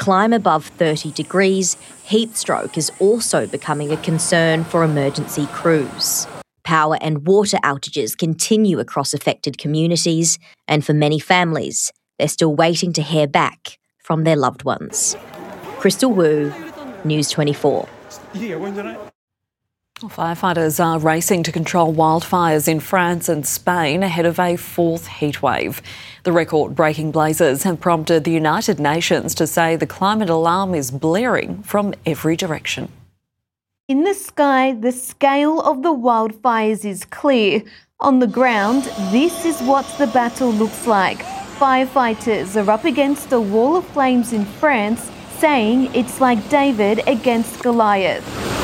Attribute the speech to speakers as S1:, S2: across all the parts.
S1: climb above 30 degrees, heat stroke is also becoming a concern for emergency crews. Power and water outages continue across affected communities, and for many families, they're still waiting to hear back from their loved ones. Crystal Wu, News 24.
S2: Firefighters are racing to control wildfires in France and Spain ahead of a fourth heatwave. The record-breaking blazes have prompted the United Nations to say the climate alarm is blaring from every direction.
S3: In the sky, the scale of the wildfires is clear. On the ground, this is what the battle looks like. Firefighters are up against a wall of flames in France, saying it's like David against Goliath.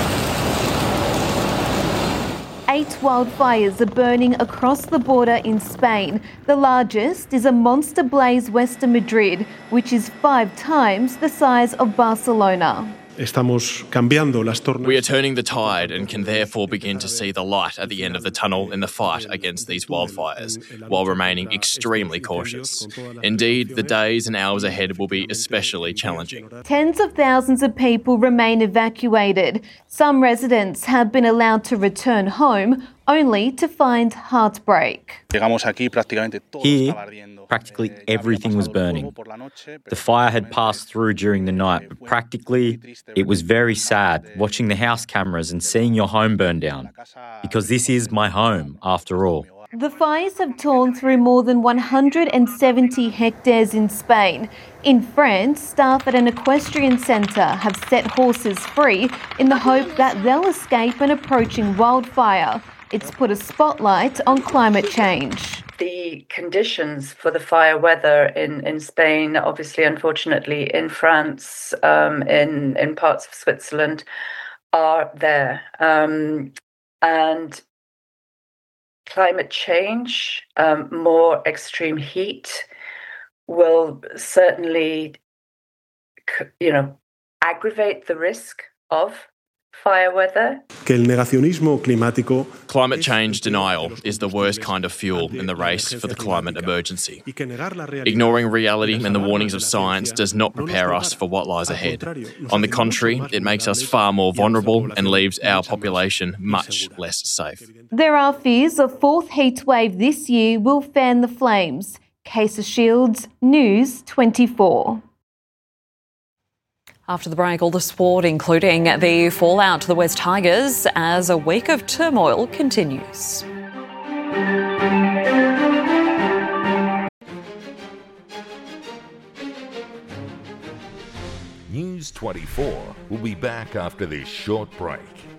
S3: 8 wildfires are burning across the border in Spain. The largest is a monster blaze west of Madrid, which is 5 times the size of Barcelona.
S4: We are
S5: turning the tide and can therefore begin to see the light at the end of the tunnel in the fight against these wildfires, while remaining extremely cautious. Indeed, the days and hours ahead will be especially challenging.
S3: Tens of thousands of people remain evacuated. Some residents have been allowed to return home, only to find heartbreak.
S6: Here, practically everything was burning. The fire had passed through during the night, but practically it was very sad watching the house cameras and seeing your home burn down, because this is my home after all.
S3: The fires have torn through more than 170 hectares in Spain. In France, staff at an equestrian centre have set horses free in the hope that they'll escape an approaching wildfire. It's put a spotlight on climate change.
S7: The conditions for the fire weather in Spain, obviously, unfortunately, in France, in parts of Switzerland, are there. And climate change, more extreme heat, will certainly, aggravate the risk of fire weather.
S5: Climate change denial is the worst kind of fuel in the race for the climate emergency. Ignoring reality and the warnings of science does not prepare us for what lies ahead. On the contrary, it makes us far more vulnerable and leaves our population much less safe.
S3: There are fears a fourth heatwave this year will fan the flames. Casa Shields, News 24.
S2: After the break, all the sport, including the fallout to the West Tigers as a week of turmoil continues.
S8: News 24 will be back after this short break.